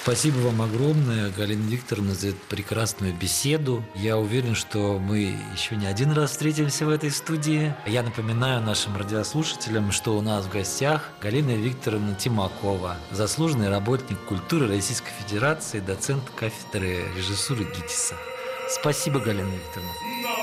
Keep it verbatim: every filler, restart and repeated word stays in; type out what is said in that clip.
Спасибо вам огромное, Галина Викторовна, за эту прекрасную беседу. Я уверен, что мы еще не один раз встретимся в этой студии. Я напоминаю нашим радиослушателям, что у нас в гостях Галина Викторовна Тимакова, заслуженный работник культуры Российской Федерации, доцент кафедры режиссуры ГИТИСа. Спасибо, Галина Викторовна.